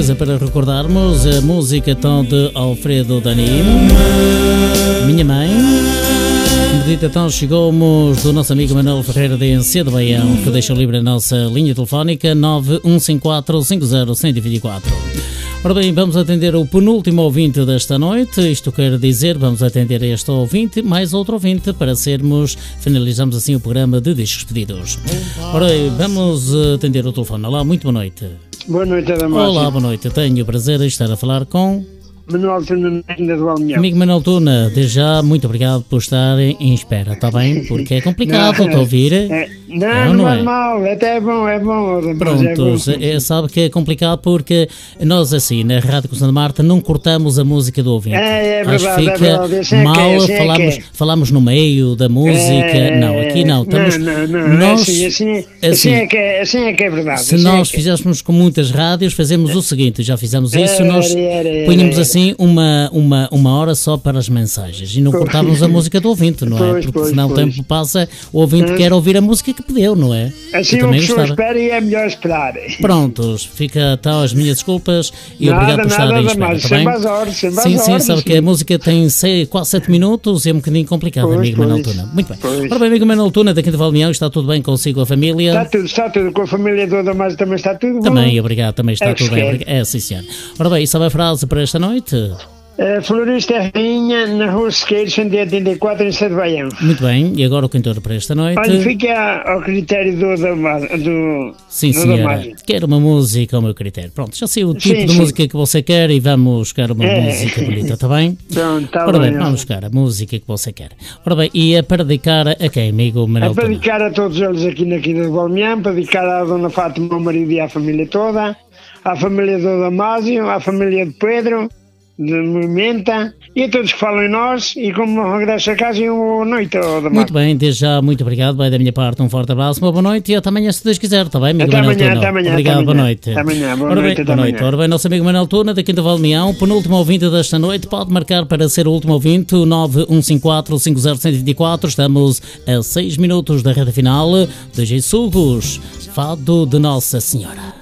certeza, para recordarmos a música então de Alfredo Dani, Minha Mãe. Medita então, chegamos do nosso amigo Manuel Ferreira de Encedo Baião, que deixa livre a nossa linha telefónica 915450124. Ora bem, vamos atender o penúltimo ouvinte desta noite. Isto quer dizer, vamos atender este ouvinte, mais outro ouvinte, para finalizamos assim o programa de discos pedidos. Ora bem, vamos atender o telefone. Olá, muito boa noite. Boa noite, Adamasio. Olá, boa noite. Tenho o prazer de estar a falar com... Manuel Tuna, ainda do Alminhão. Amigo Manuel Tuna, desde já, muito obrigado por estar em espera, está bem? Porque é complicado te ouvir. Não é mal, até é bom. Pronto, sabe que é complicado porque nós assim, na Rádio Costa de Marta, não cortamos a música do ouvinte. É Acho verdade, que fica mal, falamos no meio da música. Não, aqui não. Estamos, assim é que é verdade. Se nós fizéssemos com muitas rádios, fazemos o seguinte, já fizemos isso, nós punhamos assim uma hora só para as mensagens e não cortávamos a música do ouvinte, não é? Porque senão o tempo passa, o ouvinte quer ouvir a música que pediu, não é? Assim o pessoa espera e é melhor esperar. Prontos, fica então as minhas desculpas e obrigado por estar em espera, está bem? Sim, sabe que a música tem quase 7 minutos e é um bocadinho complicado, amigo Manuel Tuna. Muito bem. Ora bem, amigo Manuel Tuna, daqui de Valmião, está tudo bem consigo, a família? Está tudo, com a família toda, mas também está tudo bom. Também, obrigado, também está tudo bem. É, sim, senhor. Ora bem, sabe a frase para esta noite? Florista Rainha, na Rua Sequeiros, 184, em Encedo Baião. Muito bem, e agora o cantor para esta noite? Olha, fica ao critério do Sim, senhora, quero uma música ao meu critério. Pronto, já sei o tipo de música que você quer e vamos buscar uma música bonita, está bem? Pronto, está bem. Vamos buscar a música que você quer. Ora bem, e é para dedicar a quem, amigo Manuel Tuna? É para dedicar a todos eles aqui na Quinta de Balmião, para dedicar à Dona Fátima, ao marido e à família toda, à família do Damasio, à família de Pedro, de Movimenta, e a todos que falam em nós, e como regresso a casa e uma boa noite. Muito bem, desde já, muito obrigado, vai da minha parte um forte abraço, uma boa noite e até amanhã se Deus quiser, está bem, amigo Manuel Tuna? Até amanhã. Obrigado, boa noite. Até amanhã, boa noite. Ora bem, nosso amigo Manuel Tuna, da Quinta Valmião, penúltimo ouvinte desta noite, pode marcar para ser o último ouvinte, 915450124, estamos a 6 minutos da reta final de Jesus, Fado de Nossa Senhora.